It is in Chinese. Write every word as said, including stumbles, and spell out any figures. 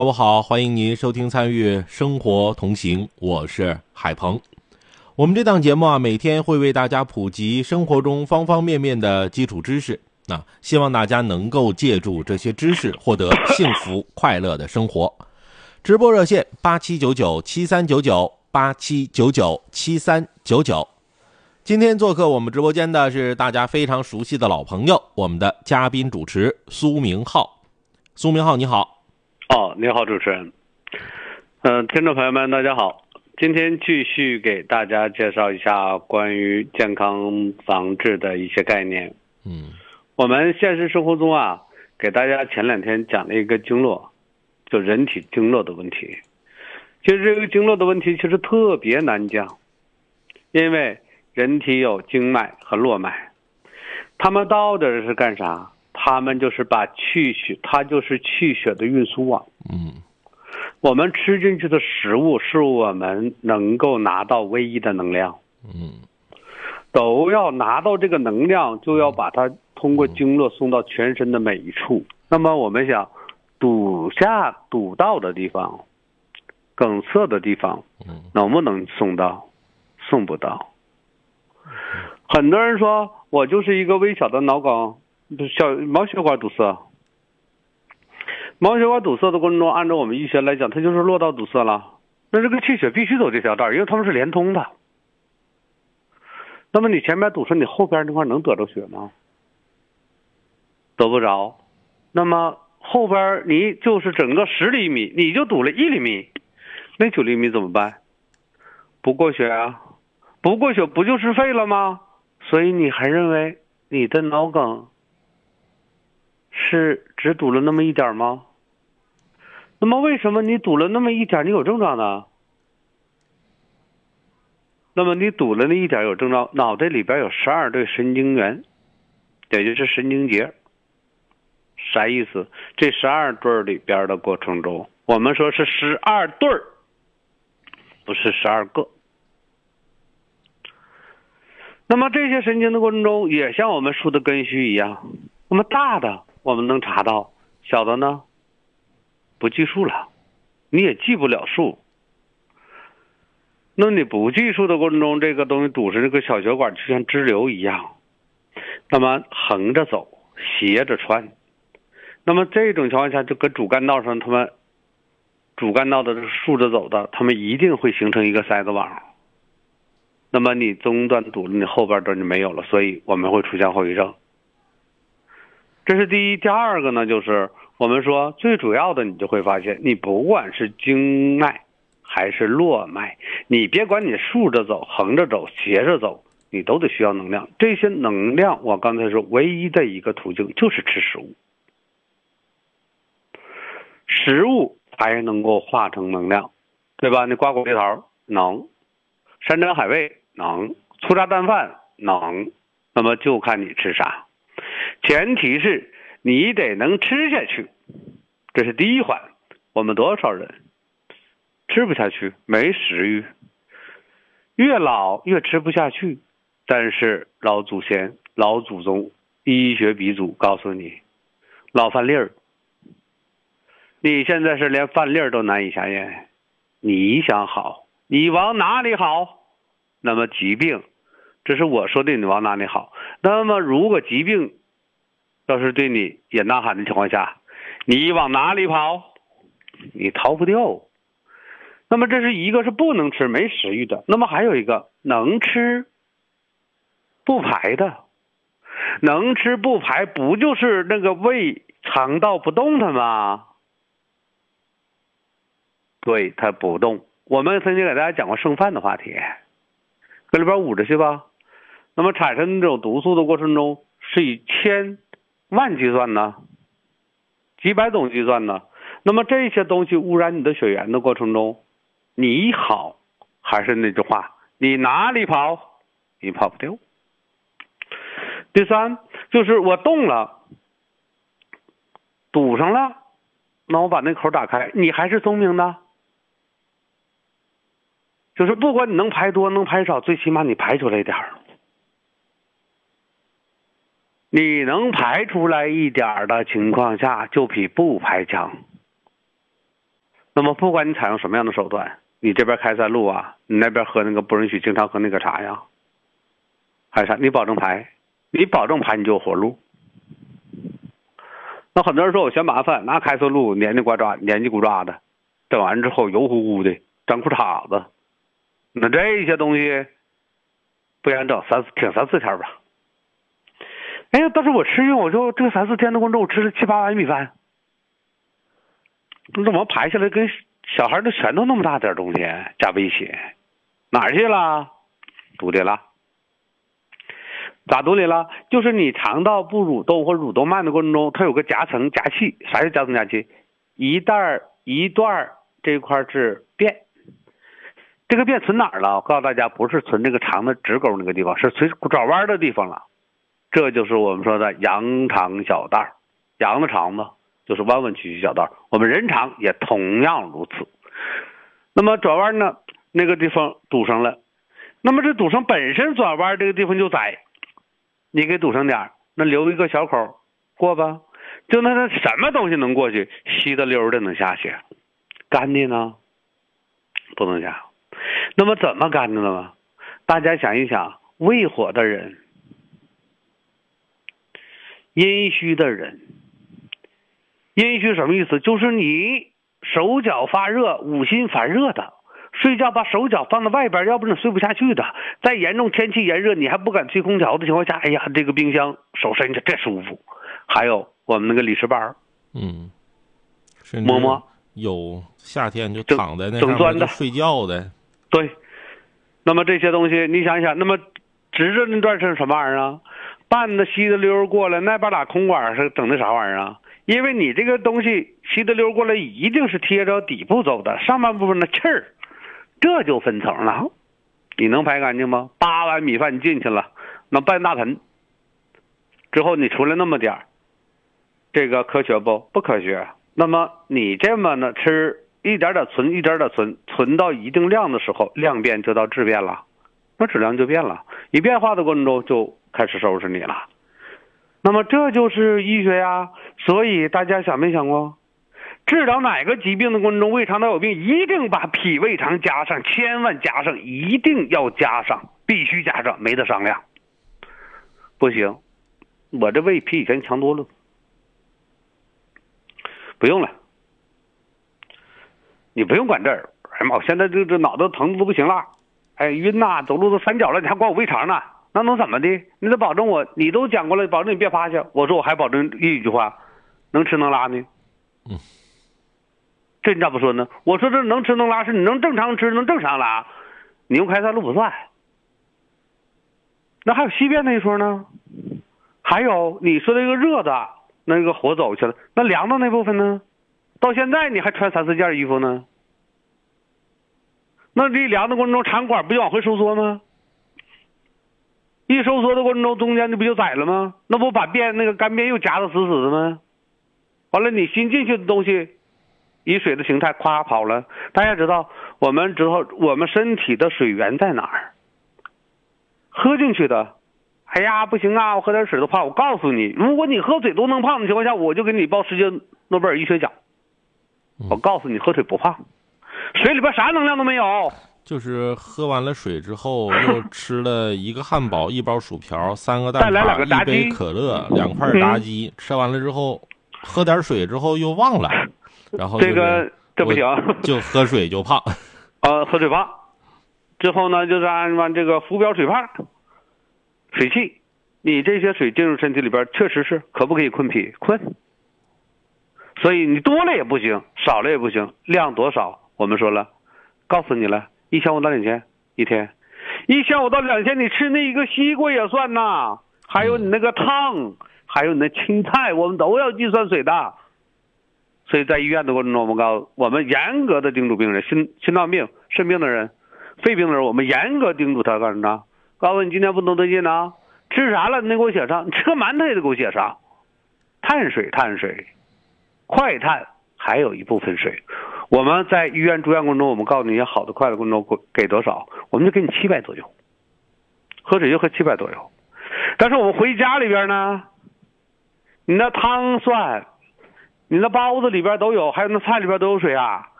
下午好，欢迎您收听参与生活同行，我是海鹏。我们这档节目啊，每天会为大家普及生活中方方面面的基础知识，那希望大家能够借助这些知识获得幸福快乐的生活。直播热线八七九九七三九九八七九九七三九九。今天做客我们直播间的是大家非常熟悉的老朋友，我们的嘉宾主持苏明浩。苏明浩你好。 哦，你好，主持人。嗯、呃，听众朋友们，大家好。今天继续给大家介绍一下关于健康防治的一些概念。 嗯， 我们现实生活中啊，给大家前两天讲了一个经络，就人体经络的问题。其实这个经络的问题其实特别难讲，因为人体有经脉和络脉，他们到底是干啥？他们就是把气血，它就是气血的运输网。 嗯， 我们吃进去的食物是我们能够拿到唯一的能量。 嗯， 都要拿到这个能量，就要把它通过经络送到全身的每一处。那么我们想，堵下堵到的地方，梗塞的地方，能不能送到？送不到。很多人说我就是一个微小的脑梗。小毛血管堵塞，毛血管堵塞的过程中，按照我们医学来讲，它就是络道堵塞了。那这个气血必须走这条道，因为它们是连通的。那么你前面堵塞，你后边那块能得着血吗？得不着。那么后边你就是整个十厘米，你就堵了一厘米，那九厘米怎么办？不过血啊，不过血不就是废了吗？所以你还认为你的脑梗是只堵了那么一点吗？那么为什么你堵了那么一点你有症状呢？那么你堵了那一点有症状，脑袋里边有十二对神经元，也就是神经节。啥意思？这十二对里边的过程中，我们说是十二对，不是十二个。那么这些神经的过程中，也像我们树的根须一样，那么大的我们能查到，小的呢不计数了，你也记不了数。那你不计数的过程中，这个东西堵着这个小血管就像支流一样，那么横着走，斜着穿。那么这种情况下，就跟主干道上他们主干道的竖着走的，他们一定会形成一个塞子网。那么你中段堵了，你后边段就没有了，所以我们会出现后遗症。这是第一。第二个呢，就是我们说最主要的，你就会发现，你不管是经脉还是络脉，你别管你竖着走、横着走、斜着走，你都得需要能量。这些能量，我刚才说唯一的一个途径就是吃食物，食物才能够化成能量，对吧？你瓜果梨桃能，山珍海味能，粗茶淡饭能，那么就看你吃啥。前提是你得能吃下去，这是第一环。我们多少人吃不下去，没食欲，越老越吃不下去。但是老祖先、老祖宗、医学鼻祖告诉你，老饭粒儿，你现在是连饭粒儿都难以下咽。你想好，你往哪里好？那么疾病，这是我说的，你往哪里好？那么如果疾病要是对你也呐喊的情况下，你往哪里跑？你逃不掉。那么这是一个是不能吃没食欲的，那么还有一个能吃不排的。能吃不排不就是那个胃肠道不动的吗？对，它不动。我们曾经给大家讲过剩饭的话题，搁里边捂着去吧。那么产生这种毒素的过程中，是以千万计算呢，几百种计算呢。那么这些东西污染你的血源的过程中，你好，还是那句话，你哪里跑？你跑不掉。第三，就是我动了，堵上了，那我把那口打开，你还是聪明的。就是不管你能排多能排少，最起码你排出来一点儿。你能排出来一点的情况下，就比不排强。 那么不管你采用什么样的手段，你这边开三路啊，你那边喝那个不允许经常喝那个茶呀，还有啥？你保证牌，你保证牌你就有活路。那很多人说我嫌麻烦，那开错路黏黏呱抓黏叽咕抓的，整完之后油乎乎的，长裤衩子，那这些东西，不然整三挺三四天吧。哎呀，但是我吃用，我说这三四天的过程中，我吃了七八碗米饭，那怎么排下来跟小孩的拳头那么大点东西加威胁，哪儿去了？肚里了。咋肚里了？就是你肠道不蠕动或蠕动慢的过程中，它有个夹层夹气。啥是夹层夹气？一袋一段这块是便，这个便存哪儿了？我告诉大家，不是存这个肠的直沟那个地方，是存爪弯的地方了。这就是我们说的羊肠小道，羊的肠子就是弯弯曲曲小道，我们人肠也同样如此。那么转弯呢，那个地方堵上了，那么这堵上本身转弯这个地方就窄，你给堵上点，那留一个小口过吧，就那什么东西能过去？稀的溜的能下去，干的呢不能下。那么怎么干的呢？大家想一想，胃火的人，阴虚的人，阴虚什么意思？就是你手脚发热，五心烦热的，睡觉把手脚放在外边，要不然睡不下去的。再严重天气炎热，你还不敢吹空调的情况下，哎呀，这个冰箱手伸着这舒服。还有我们那个李石板， 嗯， 摸摸， 有夏天就躺在那上面就睡觉的。 对，那么这些东西你想想，那么直着那段是什么玩意儿啊？半的稀的溜过来，那边打空管是整的啥玩意儿啊？因为你这个东西稀的溜过来，一定是贴着底部走的，上半部分的气儿，这就分层了。你能排干净吗？八碗米饭进去了，那半大盆之后你出来那么点儿，这个科学不？不科学。那么你这么呢吃，一点点存，一点点存，存到一定量的时候，量变就到质变了，那质量就变了，一变化的过程中就开始收拾你了。那么这就是医学呀。所以大家想没想过，治疗哪个疾病的过程中，胃肠道有病，一定把脾胃肠加上，千万加上，一定要加上，必须加上，没得商量。不行，我这胃比以前强多了，不用了，你不用管这儿。哎妈，我现在这这脑子疼都不行了，哎晕呐，走路都三脚了，你还管我胃肠呢？那能怎么的？你得保证我，你都讲过了，保证你别趴下。我说我还保证一句话，能吃能拉呢。 嗯， 这你咋不说呢？我说这能吃能拉是你能正常吃能正常拉，你用开三路不算。那还有稀便那一说呢？还有你说那个热的，那个火走去了，那凉的那部分呢？到现在你还穿三四件衣服呢。那这凉的过程中，肠管不就往回收缩吗？一收缩的过程中，中间这不就窄了吗？那不把便那个干便又夹得死死的吗？完了，你新进去的东西以水的形态夸跑了。大家知道，我们知道我们身体的水源在哪儿？喝进去的，哎呀不行啊，我喝点水都胖。我告诉你，如果你喝水都能胖的情况下，我就给你报世界诺贝尔医学奖。我告诉你，喝水不胖，水里边啥能量都没有。 就是喝完了水之后，又吃了一个汉堡、一包薯条、三个蛋挞、一杯可乐、两块炸鸡、嗯。吃完了之后，喝点水之后又忘了，然后、就是、 这个这不行， 就喝水就胖。 呃，喝水胖，之后呢就是按按这个浮标水胖、水气，你这些水进入身体里边，确实是可不可以困脾？困。所以你多了也不行，少了也不行，量多少我们说了，告诉你了。一千五到两千一天，一千五到两千，你吃那一个西瓜也算呐，还有你那个汤，还有你那青菜，我们都要计算水的。所以在医院的过程中，我们告诉我们严格的叮嘱病人，心心脏病、肾病的人、肺病的人，我们严格叮嘱他干什么？告诉你今天不能得劲啊，吃啥了你得给我写上，你吃个馒头也得给我写上。碳水，碳水，快碳，还有一部分水。我们在医院住院过程中，我们告诉你一些好的快的过程中给多少，我们就给你七百左右，喝水就喝七百左右。但是我们回家里边呢，你那汤算，你那包子里边都有，还有那菜里边都有水啊。